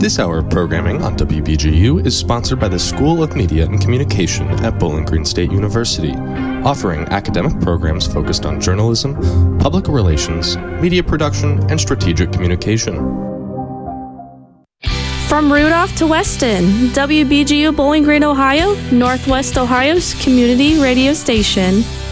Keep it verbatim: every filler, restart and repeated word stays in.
This hour of programming on W B G U is sponsored by the School of Media and Communication at Bowling Green State University, offering academic programs focused on journalism, public relations, media production, and strategic communication. From Rudolph to Weston, W B G U Bowling Green, Ohio, Northwest Ohio's community radio station.